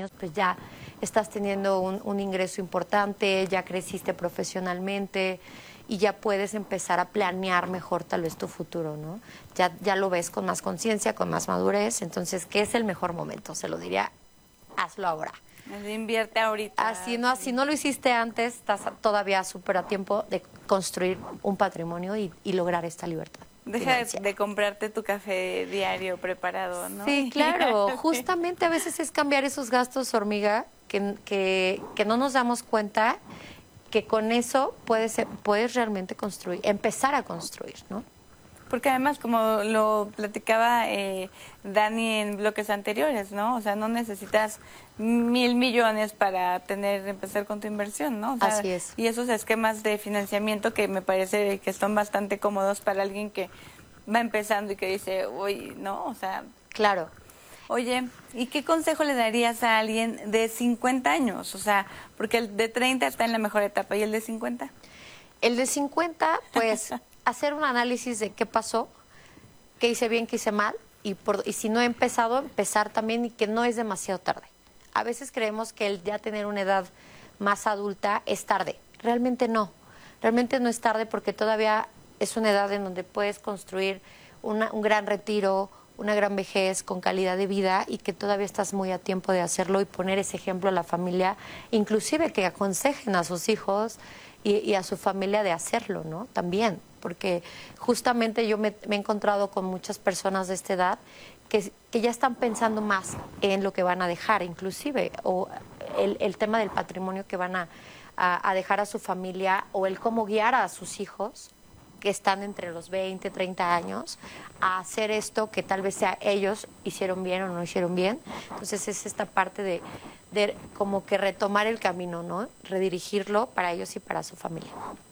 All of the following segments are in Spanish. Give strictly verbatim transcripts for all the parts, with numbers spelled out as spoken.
años, pues ya estás teniendo un, un ingreso importante, ya creciste profesionalmente y ya puedes empezar a planear mejor tal vez tu futuro, ¿no? Ya, ya lo ves con más conciencia, con más madurez, entonces, ¿qué es el mejor momento? Se lo diría, hazlo ahora. Invierte ahorita. Así no, sí. si no lo hiciste antes, estás todavía súper a tiempo de construir un patrimonio y, y lograr esta libertad. Deja de, financiera. de comprarte tu café diario preparado, ¿no? Sí, claro. Justamente a veces es cambiar esos gastos hormiga que, que, que no nos damos cuenta que con eso puedes, puedes realmente construir, empezar a construir, ¿no? Porque además, como lo platicaba eh, Dani en bloques anteriores, ¿no? O sea, no necesitas mil millones para tener empezar con tu inversión, ¿no? O sea, así es. Y esos esquemas de financiamiento que me parece que son bastante cómodos para alguien que va empezando y que dice, uy, ¿no? O sea... Claro. Oye, ¿y qué consejo le darías a alguien de cincuenta años? O sea, porque el de treinta está en la mejor etapa, ¿y el de cincuenta? El de cincuenta, pues... hacer un análisis de qué pasó, qué hice bien, qué hice mal, y, por, y si no he empezado, empezar también y que no es demasiado tarde. A veces creemos que el ya tener una edad más adulta es tarde. Realmente no. Realmente no es tarde porque todavía es una edad en donde puedes construir una, un gran retiro, una gran vejez con calidad de vida y que todavía estás muy a tiempo de hacerlo y poner ese ejemplo a la familia, inclusive que aconsejen a sus hijos y, y a su familia de hacerlo, ¿no? También. Porque justamente yo me, me he encontrado con muchas personas de esta edad que, que ya están pensando más en lo que van a dejar, inclusive, o el, el tema del patrimonio que van a, a, a dejar a su familia, o el cómo guiar a sus hijos, que están entre los veinte, treinta años, a hacer esto que tal vez sea ellos hicieron bien o no hicieron bien. Entonces es esta parte de, de como que retomar el camino, ¿no? Redirigirlo para ellos y para su familia.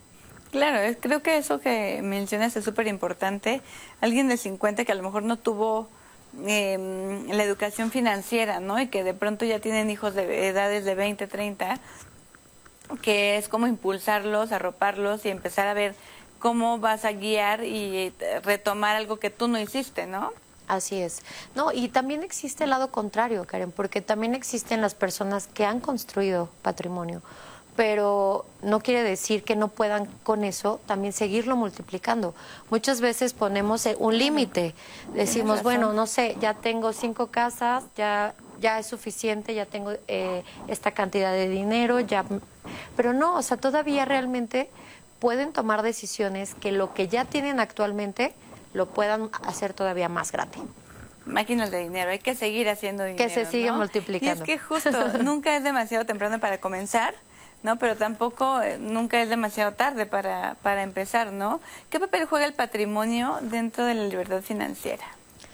Claro, es, creo que eso que mencionas es súper importante. Alguien de cincuenta que a lo mejor no tuvo eh, la educación financiera, ¿no? Y que de pronto ya tienen hijos de edades de veinte, treinta, que es como impulsarlos, arroparlos y empezar a ver cómo vas a guiar y retomar algo que tú no hiciste, ¿no? Así es. No, y también existe el lado contrario, Karen, porque también existen las personas que han construido patrimonio, pero no quiere decir que no puedan con eso también seguirlo multiplicando. Muchas veces ponemos un límite, decimos, bueno, no sé, ya tengo cinco casas, ya ya es suficiente, ya tengo eh, esta cantidad de dinero, ya, pero no, o sea, todavía realmente pueden tomar decisiones que lo que ya tienen actualmente lo puedan hacer todavía más grande. Máquinas de dinero, hay que seguir haciendo dinero, que se sigue ¿no? multiplicando. Y es que justo, nunca es demasiado temprano para comenzar, ¿no? Pero tampoco eh, nunca es demasiado tarde para, para empezar, ¿no? ¿Qué papel juega el patrimonio dentro de la libertad financiera?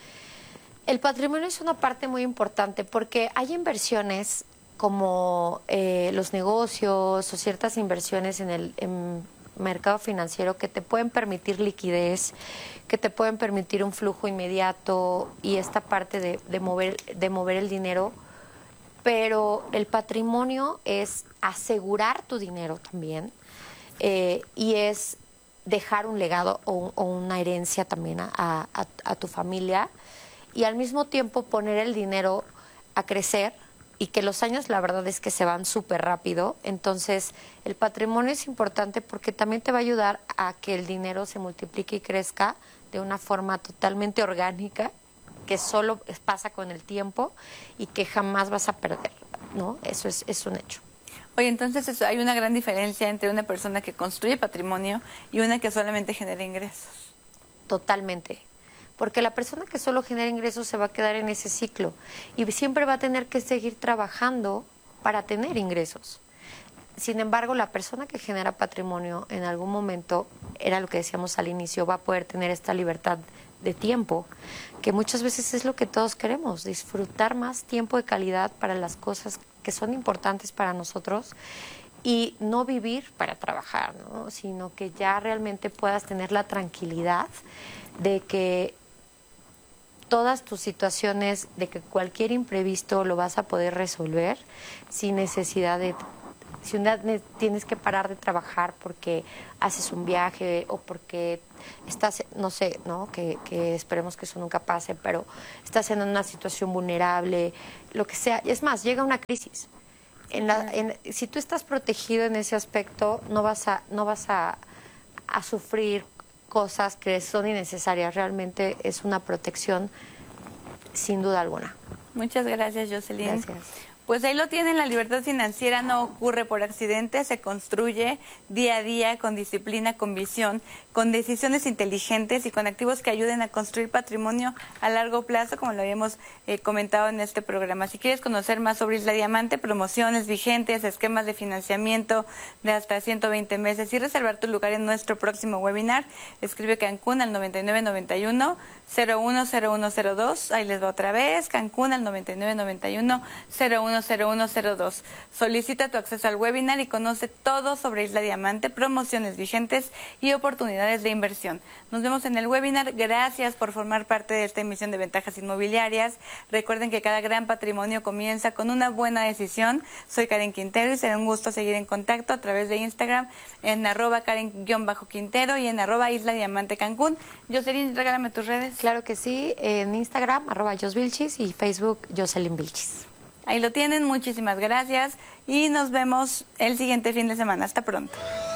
El patrimonio es una parte muy importante porque hay inversiones como eh, los negocios o ciertas inversiones en el en mercado financiero que te pueden permitir liquidez, que te pueden permitir un flujo inmediato y esta parte de, de mover de mover el dinero. Pero el patrimonio es asegurar tu dinero también eh, y es dejar un legado o, o una herencia también a, a, a tu familia y al mismo tiempo poner el dinero a crecer y que los años la verdad es que se van súper rápido. Entonces el patrimonio es importante porque también te va a ayudar a que el dinero se multiplique y crezca de una forma totalmente orgánica, que solo pasa con el tiempo y que jamás vas a perder, ¿no? Eso es, es un hecho. Oye, entonces eso, hay una gran diferencia entre una persona que construye patrimonio y una que solamente genera ingresos. Totalmente. Porque la persona que solo genera ingresos se va a quedar en ese ciclo y siempre va a tener que seguir trabajando para tener ingresos. Sin embargo, la persona que genera patrimonio en algún momento, era lo que decíamos al inicio, va a poder tener esta libertad de tiempo, que muchas veces es lo que todos queremos, disfrutar más tiempo de calidad para las cosas que son importantes para nosotros y no vivir para trabajar, ¿no? Sino que ya realmente puedas tener la tranquilidad de que todas tus situaciones, de que cualquier imprevisto lo vas a poder resolver sin necesidad de si un día tienes que parar de trabajar porque haces un viaje o porque estás, no sé, ¿no? Que, que esperemos que eso nunca pase, pero estás en una situación vulnerable, lo que sea. Es más, llega una crisis. En la, en, si tú estás protegido en ese aspecto, no vas a, no vas a, a sufrir cosas que son innecesarias. Realmente es una protección sin duda alguna. Muchas gracias, Jocelyn. Gracias. Pues ahí lo tienen, la libertad financiera no ocurre por accidente, se construye día a día con disciplina, con visión, con decisiones inteligentes y con activos que ayuden a construir patrimonio a largo plazo, como lo habíamos eh, comentado en este programa. Si quieres conocer más sobre Isla Diamante, promociones vigentes, esquemas de financiamiento de hasta ciento veinte meses y reservar tu lugar en nuestro próximo webinar, escribe Cancún al noventa y nueve noventa y uno cero uno cero uno cero dos, ahí les va otra vez, Cancún al noventa y nueve noventa y uno cero uno cero uno cero dos. Solicita tu acceso al webinar y conoce todo sobre Isla Diamante, promociones vigentes y oportunidades de inversión. Nos vemos en el webinar. Gracias por formar parte de esta emisión de Ventajas Inmobiliarias. Recuerden que cada gran patrimonio comienza con una buena decisión. Soy Karen Quintero y será un gusto seguir en contacto a través de Instagram en arroba Karen-Quintero y en arroba Isla Diamante Cancún. Jocelyn, regálame tus redes. Claro que sí, en Instagram, arroba Jos Vilchis y Facebook, Jocelyn Vilchis. Ahí lo tienen, muchísimas gracias y nos vemos el siguiente fin de semana. Hasta pronto.